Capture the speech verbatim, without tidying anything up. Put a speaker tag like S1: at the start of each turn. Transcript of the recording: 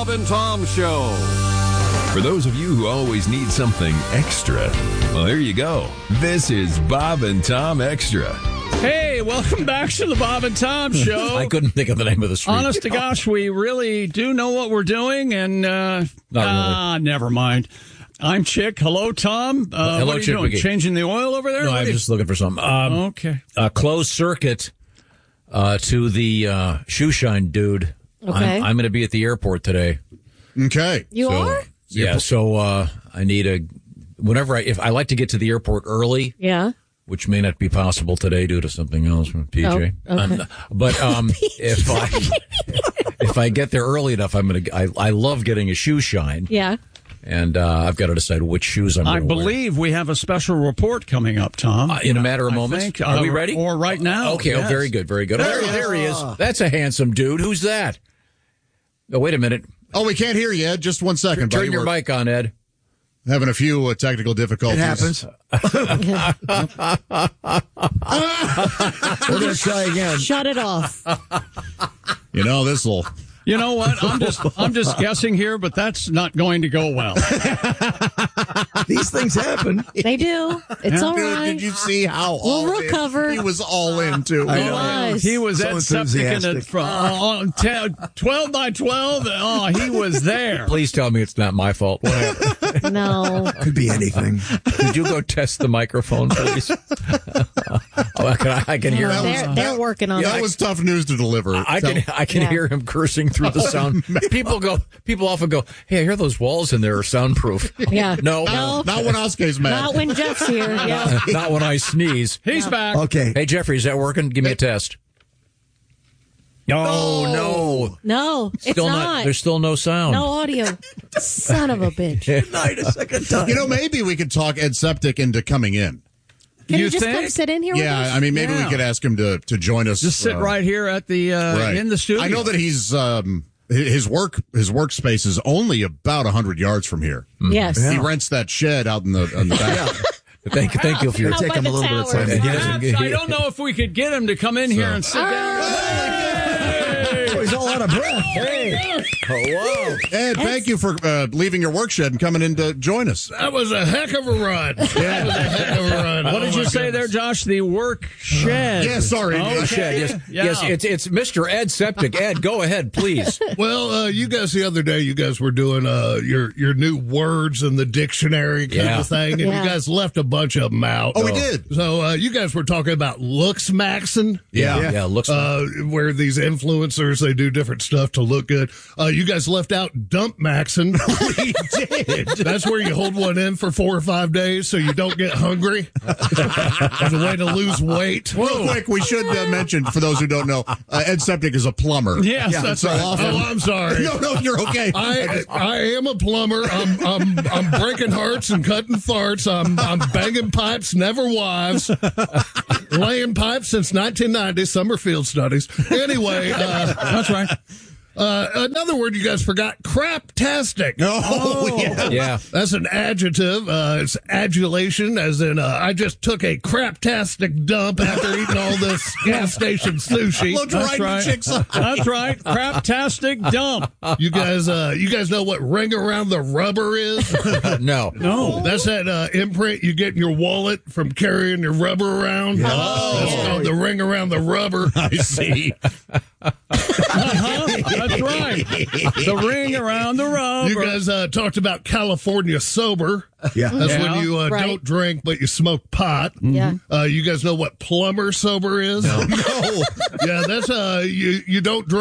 S1: and Tom Show.
S2: For those of you who always need something extra, well, there you go. This is Bob and Tom Extra.
S3: Hey, welcome back to the Bob and Tom Show.
S4: I couldn't think of the name of the street.
S3: Honest to gosh, we really do know what we're doing, and uh,
S4: Not
S3: ah,
S4: really.
S3: never mind. I'm Chick. Hello, Tom. Uh,
S4: Hello,
S3: what are you
S4: Chick
S3: doing?
S4: McGee.
S3: Changing the oil over there?
S4: No,
S3: What
S4: I'm
S3: are you-
S4: just looking for something. Um,
S3: Okay.
S4: A closed circuit uh, to the uh, shoe shine dude.
S5: Okay.
S4: I'm, I'm going to be at the airport today.
S6: Okay.
S5: You
S4: so,
S5: are?
S4: Yeah. So uh, I need a. Whenever I, if I like to get to the airport early,
S5: Yeah.
S4: which may not be possible today due to something else from P J.
S5: Oh, okay.
S4: Um, but um, if I if I get there early enough, I'm gonna. I, I love getting a shoe shine,
S5: Yeah.
S4: and uh, I've got to decide which shoes I'm.
S3: I
S4: gonna wear.
S3: believe we have a special report coming up, Tom.
S4: Uh, in a matter of
S3: I
S4: moments.
S3: think,
S4: Are
S3: uh,
S4: we ready?
S3: Or right now.
S4: Okay,
S3: yes.
S4: oh, very good, very good. Oh, there, there he is. That's a handsome dude. Who's that? Oh, wait a minute.
S6: Oh, we can't hear you, Ed. Just one second.
S4: Turn
S6: buddy.
S4: your
S6: We're
S4: mic on, Ed.
S6: having a few uh, technical difficulties.
S7: It happens. We're going to try again.
S5: Shut it off.
S6: You know, this will...
S3: You know what? I'm just I'm just guessing here, but that's not going to go well.
S7: These things happen.
S5: They do. It's
S3: Yeah.
S5: all
S6: Dude,
S5: right.
S6: did you see how
S5: We'll
S6: all in-
S5: recover.
S6: he was all in, too.
S7: I
S5: He
S7: know.
S5: was.
S3: He was
S7: So
S3: at septic in it
S7: enthusiastic.
S3: from uh, ten, twelve by twelve. Oh, he was there.
S4: Please tell me it's not my fault. What happened?
S5: No.
S7: Could be anything.
S4: Could you go test the microphone, please? oh, I can, I can hear him.
S5: They're, they're working on
S6: that
S5: it.
S6: was tough news to deliver.
S4: I can I can
S5: Yeah.
S4: hear him cursing through the sound. People go. People often go, "Hey, I hear those walls in there are soundproof."
S5: Yeah.
S4: No,
S5: No.
S6: Not when Oscar's mad.
S5: Not when Jeff's here. Yeah.
S4: not when I sneeze.
S3: He's back.
S7: Okay.
S4: Hey, Jeffrey, is that working? Give me a test. Oh no,
S5: No, it's
S4: still
S5: not.
S4: There's still no sound.
S5: No audio. Son of a bitch.
S7: Night a second time.
S6: You know, maybe we could talk Ed Septic into coming in.
S5: Can
S3: You
S5: you just
S3: think?
S5: come sit in here with
S6: Yeah,
S5: us?
S6: I mean, maybe
S3: Yeah.
S6: we could ask him to, to join us.
S3: Just sit
S6: uh,
S3: right here at the uh,
S6: right.
S3: in the studio.
S6: I know that he's um, his work his workspace is only about a hundred yards from here.
S5: Yes.
S6: He rents that shed out in the in the back.
S4: Thank, thank you for your.
S5: Out
S7: take
S5: by
S7: him a
S5: the
S7: little bit of
S5: tower.
S7: time.
S4: And he doesn't
S3: Perhaps,
S4: get-
S3: I don't know if we could get him to come in here and sit down.
S7: Oh, he's all out of breath. Hey.
S4: Oh, wow.
S6: Ed, thank you for uh, leaving your work shed and coming in to join us.
S3: That was a heck of a run. That was a heck of a run. What did you say there, Josh? The work shed.
S6: Yeah, sorry.
S3: Okay.
S4: Shed, yes,
S3: Yeah.
S4: yes. It's it's Mister Ed Septic. Ed, go ahead, please.
S8: Well, uh, you guys the other day, you guys were doing uh, your your new words in the dictionary kind
S4: Yeah.
S8: of thing, and
S5: Yeah.
S8: you guys left a bunch of them out.
S6: Oh, we did.
S8: So uh, you guys were talking about looks maxing.
S4: Yeah, yeah. Looks.
S8: Uh, where these influencers, they do different stuff to look good. Uh, you guys left out dump maxing.
S6: We did.
S8: That's where you hold one in for four or five days so you don't get hungry. As a way to lose weight.
S6: Real quick, we should uh, mention, for those who don't know, uh, Ed Septic is a plumber.
S3: Yes,
S6: Yeah,
S3: that's
S6: so
S3: right.
S6: often-
S8: Oh, I'm sorry.
S6: No, no, you're okay.
S8: I I am a plumber. I'm I'm I'm breaking hearts and cutting farts. I'm I'm banging pipes, never wives. Laying pipes since nineteen ninety. Summer field studies. Anyway, uh,
S3: That's right.
S8: uh, another word you guys forgot: craptastic.
S6: Oh, yeah.
S4: yeah.
S8: That's an adjective. Uh, it's adulation, as in uh, I just took a craptastic dump after eating all this gas station sushi.
S6: Looked
S3: That's
S6: right,
S3: right.
S6: in chicks' eye.
S3: That's right. Craptastic dump.
S8: You guys, uh, you guys know what ring around the rubber is?
S4: No.
S3: No.
S8: That's that uh, imprint you get in your wallet from carrying your rubber around.
S6: Oh.
S8: That's called the ring around the rubber.
S6: I see.
S3: Uh-huh. That's right. The ring around the rubber.
S8: You guys uh, talked about California sober.
S7: Yeah.
S8: That's
S3: Yeah.
S8: when you uh,
S5: Right.
S8: don't drink, but you smoke pot.
S5: Yeah.
S8: Uh, you guys know what plumber sober is?
S6: No.
S8: Yeah, that's uh, you, you don't drink.